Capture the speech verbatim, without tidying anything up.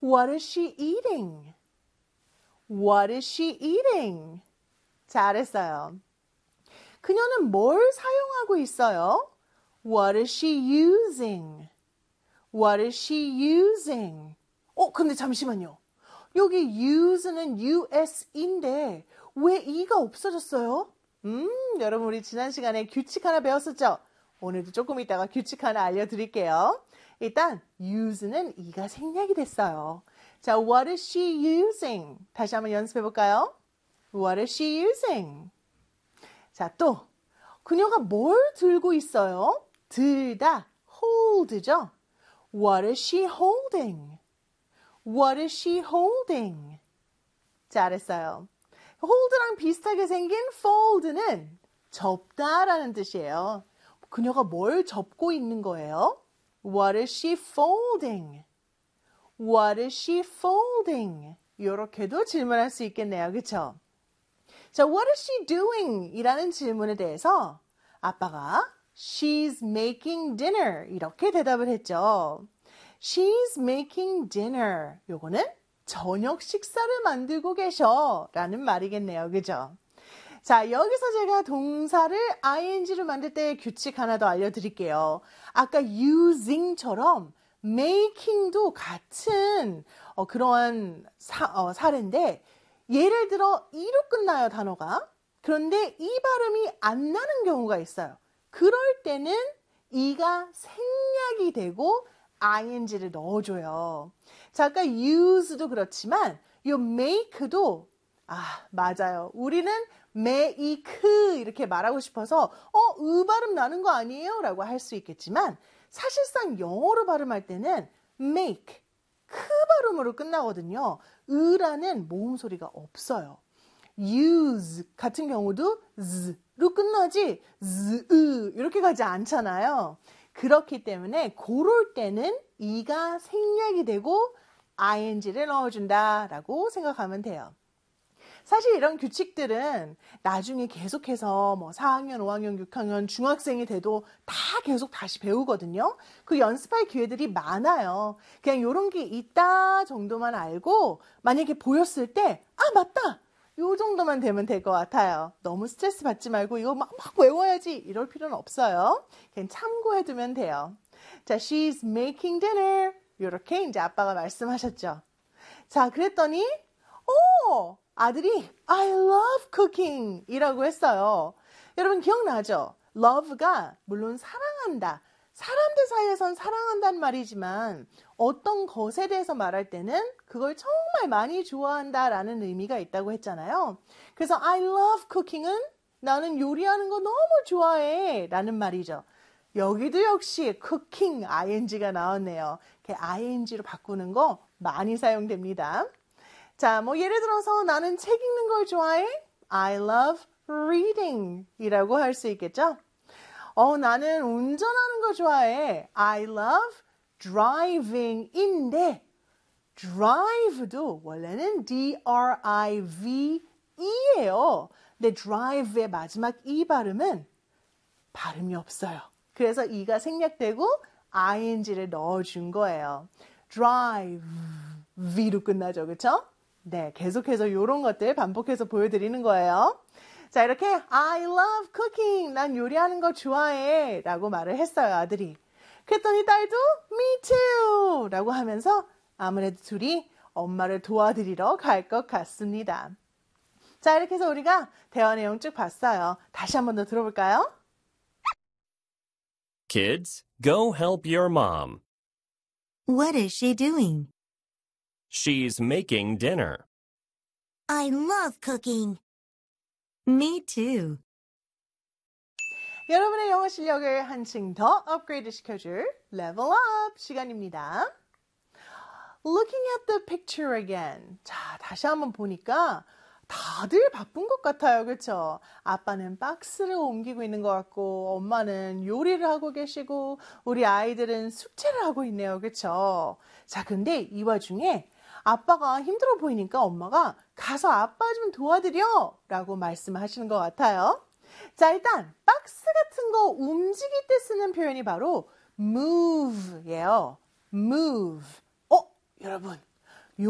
What is she eating? What is she eating? 잘했어요. 그녀는 뭘 사용하고 있어요? What is she using? What is she using? 어, 근데 잠시만요. 여기 use는 us인데 왜 e가 없어졌어요? 음, 여러분 우리 지난 시간에 규칙 하나 배웠었죠? 오늘도 조금 이따가 규칙 하나 알려드릴게요. 일단 use는 e가 생략이 됐어요. 자, what is she using? 다시 한번 연습해 볼까요? What is she using? 자, 또 그녀가 뭘 들고 있어요? 들다, hold죠? What is she holding? What is she holding? 잘했어요. hold랑 비슷하게 생긴 fold는 접다라는 뜻이에요. 그녀가 뭘 접고 있는 거예요? What is she folding? What is she folding? 이렇게도 질문할 수 있겠네요. 그렇죠? 자, what is she doing? 이라는 질문에 대해서 아빠가 She's making dinner 이렇게 대답을 했죠. She's making dinner. 요거는 저녁 식사를 만들고 계셔 라는 말이겠네요. 그죠? 자, 여기서 제가 동사를 ing로 만들 때의 규칙 하나 더 알려드릴게요. 아까 using처럼 making도 같은 어, 그러한 사, 어, 사례인데 예를 들어 e로 끝나요, 단어가. 그런데 이 발음이 안 나는 경우가 있어요. 그럴 때는 e가 생략이 되고 ing를 넣어줘요. 자, 아까 use도 그렇지만 이 make도 아, 맞아요. 우리는 make 이렇게 말하고 싶어서 어, 으 발음 나는 거 아니에요? 라고 할 수 있겠지만 사실상 영어로 발음할 때는 make, 크 발음으로 끝나거든요. 으라는 모음 소리가 없어요. use 같은 경우도 z로 끝나지 z, 으 이렇게 가지 않잖아요. 그렇기 때문에 그럴 때는 e가 생략이 되고 ing를 넣어준다라고 생각하면 돼요. 사실 이런 규칙들은 나중에 계속해서 뭐 사 학년, 오 학년, 육 학년, 중학생이 돼도 다 계속 다시 배우거든요. 그 연습할 기회들이 많아요. 그냥 이런 게 있다 정도만 알고 만약에 보였을 때 아, 맞다! 요 정도만 되면 될 것 같아요. 너무 스트레스 받지 말고 이거 막, 막 외워야지 이럴 필요는 없어요. 그냥 참고해두면 돼요. 자, she's making dinner. 이렇게 이제 아빠가 말씀하셨죠. 자, 그랬더니 오! 아들이 I love cooking 이라고 했어요. 여러분 기억나죠? love가 물론 사랑한다. 사람들 사이에선 사랑한다는 말이지만 어떤 것에 대해서 말할 때는 그걸 정말 많이 좋아한다라는 의미가 있다고 했잖아요. 그래서 I love cooking은 나는 요리하는 거 너무 좋아해 라는 말이죠. 여기도 역시 cooking ing가 나왔네요. ing로 바꾸는 거 많이 사용됩니다. 자, 뭐 예를 들어서 나는 책 읽는 걸 좋아해. I love reading 이라고 할 수 있겠죠. 어, 나는 운전하는 거 좋아해. I love driving인데 drive도 원래는 D-R-I-V-E예요. 근데 drive의 마지막 E 발음은 발음이 없어요. 그래서 E가 생략되고 ing를 넣어준 거예요. drive, V로 끝나죠. 그렇죠? 네, 계속해서 이런 것들 반복해서 보여드리는 거예요. 자, 이렇게 I love cooking. 난 요리하는 거 좋아해. 라고 말을 했어요, 아들이. 그랬더니 딸도 me too. 라고 하면서 아무래도 둘이 엄마를 도와드리러 갈 것 같습니다. 자, 이렇게 해서 우리가 대화 내용 쭉 봤어요. 다시 한 번 더 들어볼까요? Kids, go help your mom. What is she doing? She's making dinner. I love cooking. Me too. 여러분의 영어 실력을 한층 더 업그레이드 시켜줄 Level Up 시간입니다. Looking at the picture again. 자, 다시 한번 보니까 다들 바쁜 것 같아요. 그렇죠? 아빠는 박스를 옮기고 있는 것 같고 엄마는 요리를 하고 계시고 우리 아이들은 숙제를 하고 있네요. 그렇죠? 자, 근데 이 와중에 아빠가 힘들어 보이니까 엄마가 가서 아빠 좀 도와드려 라고 말씀하시는 것 같아요. 자, 일단 박스 같은 거 움직일 때 쓰는 표현이 바로 move예요. move. 어? 여러분,